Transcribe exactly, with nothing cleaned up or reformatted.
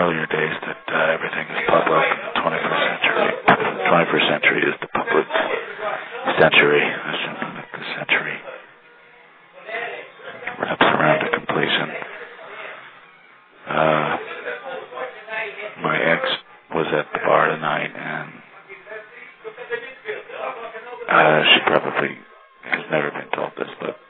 earlier days that uh, everything is public. The twenty-first century, twenty-first century is the public century, assuming that the century wraps around to completion. Uh, my ex was at the bar tonight, and uh, she probably has never been